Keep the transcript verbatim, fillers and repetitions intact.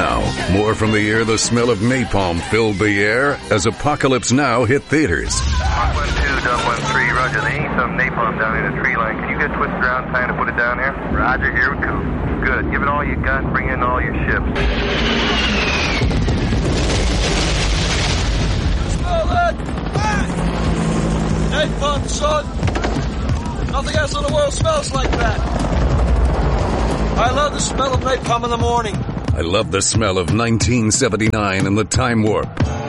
Now. More from the year the smell of napalm filled the air as Apocalypse Now hit theaters. one one two, double one three, roger. They need some napalm down in the tree line. Can you get twisted around time to put it down here? Roger, here we go. Good. Give it all you got and bring in all your ships. Smell that? Napalm, son. Nothing else in the world smells like that. I love the smell of napalm in the morning. I love the smell of nineteen seventy-nine and the Time Warp.